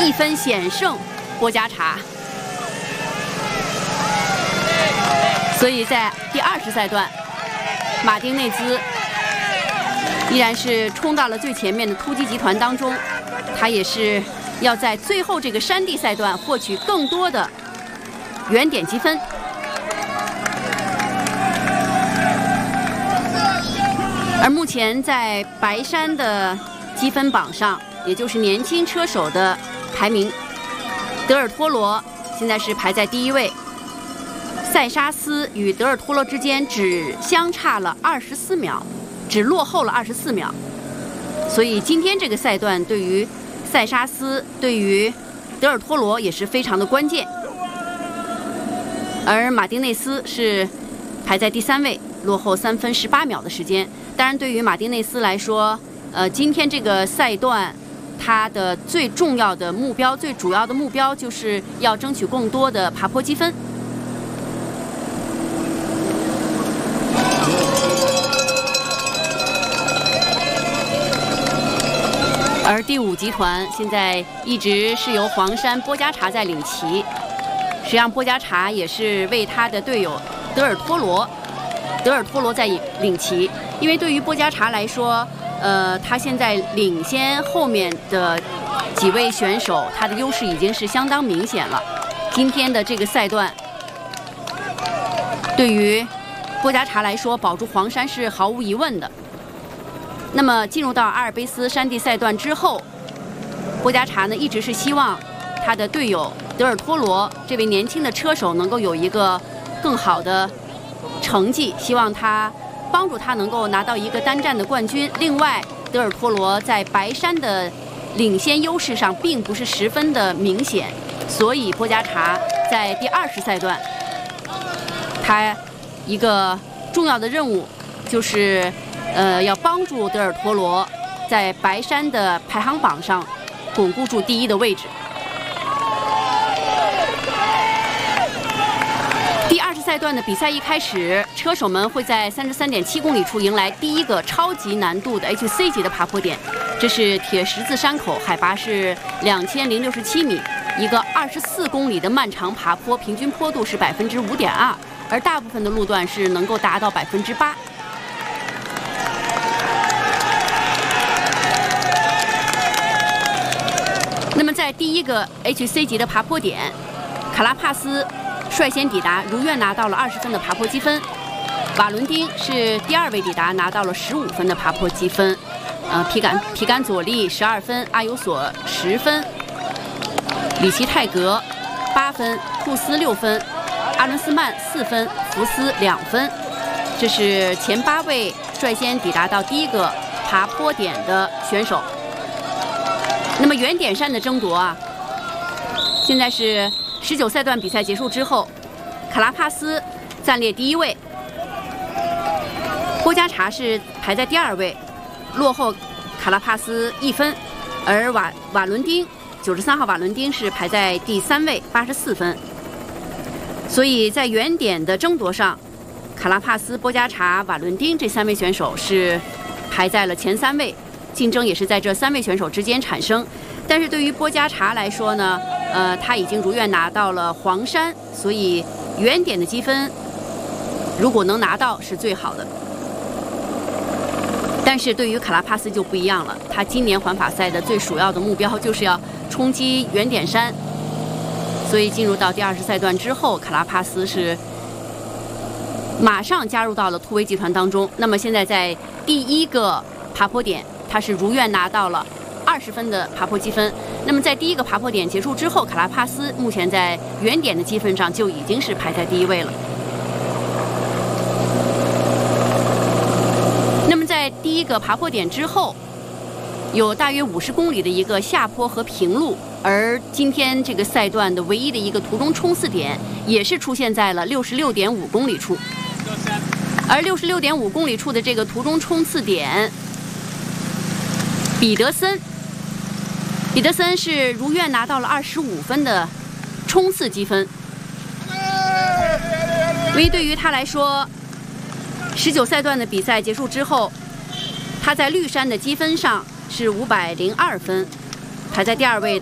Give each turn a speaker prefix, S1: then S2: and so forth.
S1: 1分险胜波加查。所以在第20赛段，马丁内兹依然是冲到了最前面的突击集团当中，他也是要在最后这个山地赛段获取更多的原点积分。而目前在白山的积分榜上，也就是年轻车手的排名，德尔托罗现在是排在第1位，塞沙斯与德尔托罗之间只相差了24秒，只落后了24秒。所以今天这个赛段对于塞沙斯、对于德尔托罗也是非常的关键。而马丁内斯是排在第3位，落后3分18秒的时间。当然，对于马丁内斯来说，今天这个赛段，他的最重要的目标、最主要的目标，就是要争取更多的爬坡积分。而第5集团现在一直是由黄山波加查在领骑，实际上波加查也是为他的队友德尔托罗在领骑。因为对于波加查来说，他现在领先后面的几位选手，他的优势已经是相当明显了。今天的这个赛段，对于波加查来说，保住黄山是毫无疑问的。那么进入到阿尔卑斯山地赛段之后，波加查呢一直是希望他的队友德尔托罗这位年轻的车手能够有一个更好的成绩，希望他帮助他能够拿到一个单站的冠军。另外，德尔托罗在白山的领先优势上并不是十分的明显，所以波加查在第20赛段，他一个重要的任务就是要帮助德尔托罗在白山的排行榜上巩固住第1的位置。第20赛段的比赛一开始，车手们会在33.7公里处迎来第1个超级难度的 HC 级的爬坡点，这是铁十字山口，海拔是2067米，一个24公里的漫长爬坡，平均坡度是5.2%，而大部分的路段是能够达到8%。那么在第1个 HC 级的爬坡点，卡拉帕斯率先抵达，如愿拿到了20分的爬坡积分。瓦伦丁是第2位抵达，拿到了15分的爬坡积分。皮甘佐利12分，阿尤索10分，里奇泰格8分，库斯6分，阿伦斯曼4分，福斯2分。这是前8位率先抵达到第1个爬坡点的选手。那么原点山的争夺啊，现在是19赛段比赛结束之后，卡拉帕斯暂列第1位，波加查是排在第2位，落后卡拉帕斯1分，而瓦伦丁93号瓦伦丁是排在第3位，84分。所以在原点的争夺上，卡拉帕斯、波加查、瓦伦丁这3位选手是排在了前3位。竞争也是在这3位选手之间产生，但是对于波加查来说呢，他已经如愿拿到了黄山，所以原点的积分如果能拿到是最好的。但是对于卡拉帕斯就不一样了，他今年环法赛的最主要的目标就是要冲击原点山，所以进入到第20赛段之后，卡拉帕斯是马上加入到了突围集团当中。那么现在在第1个爬坡点，他是如愿拿到了20分的爬坡积分。那么在第1个爬坡点结束之后，卡拉帕斯目前在原点的积分上就已经是排在第1位了。那么在第1个爬坡点之后，有大约50公里的一个下坡和平路，而今天这个赛段的唯一的一个途中冲刺点也是出现在了66.5公里处。而66.5公里处的这个途中冲刺点，彼得森是如愿拿到了25分的冲刺积分。因为对于他来说，19赛段的比赛结束之后，他在绿山的积分上是502分，排在第2位